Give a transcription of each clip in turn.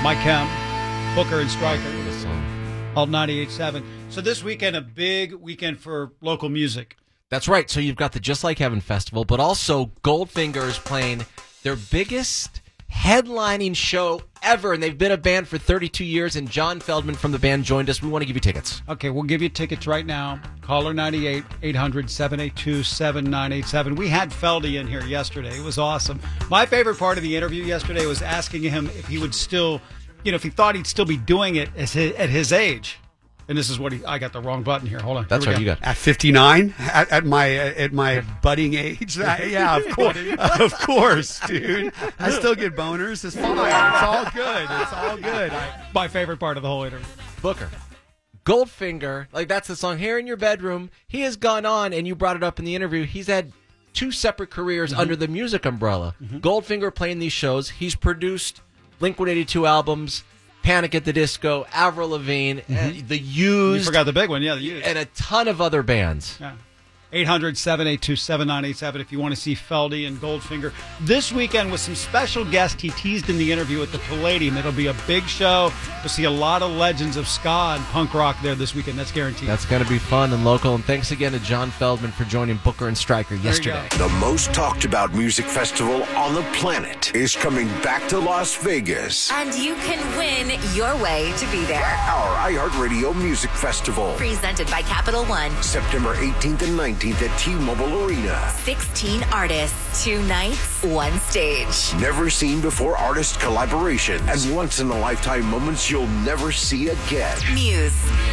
Mike Kemp, Booker and Stryker. Alt 98.7. So this weekend, a big weekend for local music. That's right. So you've got the Just Like Heaven Festival, but also Goldfinger is playing their biggest headlining show ever, and they've been a band for 32 years, and John Feldman from the band joined us. We want to give you tickets. Okay, we'll give you tickets right now. Caller 98, 800-782-7987. We had Feldy in here yesterday. It was awesome. My favorite part of the interview yesterday was asking him if he would still, if he thought he'd still be doing it at his age. And this is what I got the wrong button here. Hold on. That's right. You got at 59 at my budding age. Yeah, of course, of course, dude. I still get boners. It's fine. It's all good. It's all good. My favorite part of the whole interview. Booker. Goldfinger, like that's the song Here in Your Bedroom. He has gone on, and you brought it up in the interview. He's had two separate careers under the music umbrella. Goldfinger playing these shows. He's produced Blink-182 albums, Panic at the Disco, Avril Lavigne, The Used. You forgot the big one, yeah, The Used. And a ton of other bands. Yeah. 800-782-7987 if you want to see Feldy and Goldfinger. This weekend with some special guests he teased in the interview at the Palladium. It'll be a big show. You'll see a lot of legends of ska and punk rock there this weekend. That's guaranteed. That's going to be fun and local. And thanks again to John Feldman for joining Booker and Stryker yesterday. The most talked about music festival on the planet is coming back to Las Vegas. And you can win your way to be there. Our iHeartRadio Music Festival. Presented by Capital One. September 18th and 19th at T-Mobile Arena. 16 artists, 2 nights, 1 stage. Never seen before artist collaborations and once-in-a-lifetime moments you'll never see again. Muse.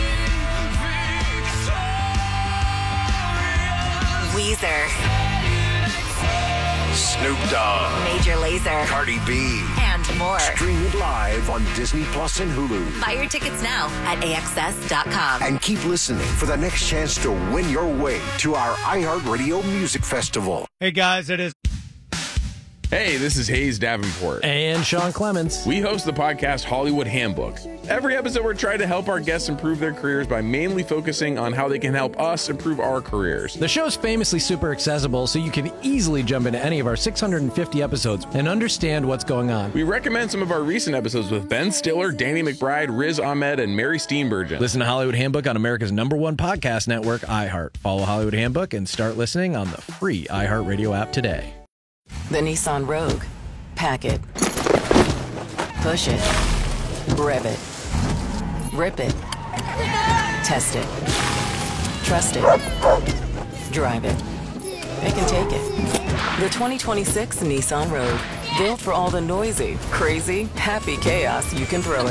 Weezer. Snoop Dogg. Major Lazer. Cardi B. And more. Stream it live on Disney Plus and Hulu. Buy your tickets now at AXS.com. And keep listening for the next chance to win your way to our iHeartRadio Music Festival. Hey, guys, it is... Hey, this is Hayes Davenport. And Sean Clements. We host the podcast Hollywood Handbook. Every episode, we're trying to help our guests improve their careers by mainly focusing on how they can help us improve our careers. The show's famously super accessible, so you can easily jump into any of our 650 episodes and understand what's going on. We recommend some of our recent episodes with Ben Stiller, Danny McBride, Riz Ahmed, and Mary Steenburgen. Listen to Hollywood Handbook on America's #1 podcast network, iHeart. Follow Hollywood Handbook and start listening on the free iHeartRadio app today. The Nissan Rogue. Pack it. Push it. Rev it. Rip it. Test it. Trust it. Drive it. It can take it. The 2026 Nissan Rogue. Built for all the noisy, crazy, happy chaos you can throw